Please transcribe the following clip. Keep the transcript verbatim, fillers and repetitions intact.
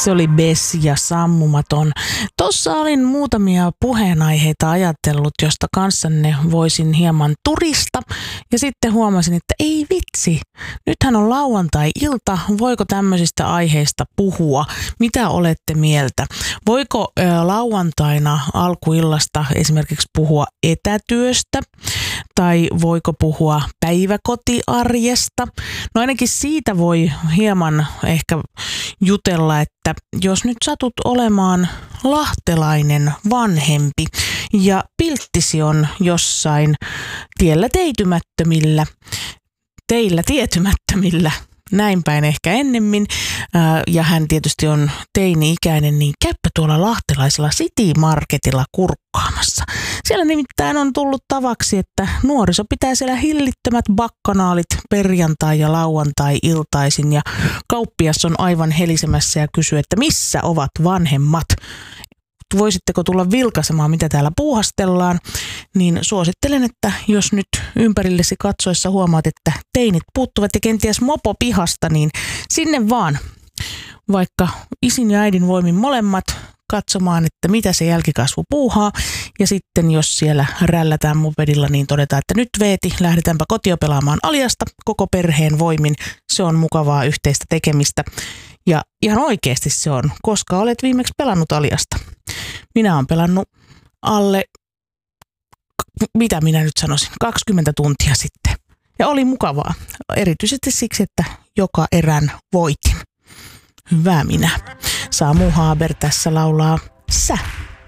Se oli Bessi ja Sammumaton. Tuossa olin muutamia puheenaiheita ajatellut, josta kanssanne voisin hieman turista. Ja sitten huomasin, että ei vitsi, nythän on lauantai-ilta. Voiko tämmöisistä aiheista puhua? Mitä olette mieltä? Voiko ä, lauantaina alkuillasta esimerkiksi puhua etätyöstä? Tai voiko puhua päiväkotiarjesta? No ainakin siitä voi hieman ehkä jutella, että jos nyt satut olemaan lahtelainen vanhempi ja pilttisi on jossain tiellä teitymättömillä, teillä tietymättömillä, näin päin ehkä ennemmin, ja hän tietysti on teini-ikäinen, niin käypä tuolla lahtelaisella City Marketilla kurkkaamassa. Siellä nimittäin on tullut tavaksi, että nuoriso pitää siellä hillittömät bakkanaalit perjantai- ja lauantai-iltaisin, ja kauppias on aivan helisemässä ja kysyy, että missä ovat vanhemmat? Voisitteko tulla vilkaisemaan, mitä täällä puuhastellaan, niin suosittelen, että jos nyt ympärillesi katsoessa huomaat, että teinit puuttuvat ja kenties mopo pihasta, niin sinne vaan, vaikka isin ja äidin voimin molemmat, katsomaan, että mitä se jälkikasvu puuhaa. Ja sitten jos siellä rällätään mopedilla, niin todetaan, että nyt Veeti, lähdetäänpä kotia pelaamaan Aliasta koko perheen voimin. Se on mukavaa yhteistä tekemistä. Ja ihan oikeasti se on, koska olet viimeksi pelannut Aliasta. Minä olen pelannut alle, mitä minä nyt sanoisin, kaksikymmentä tuntia sitten. Ja oli mukavaa, erityisesti siksi, että joka erän voitin. Hyvä minä. Samu Haber tässä laulaa Sä.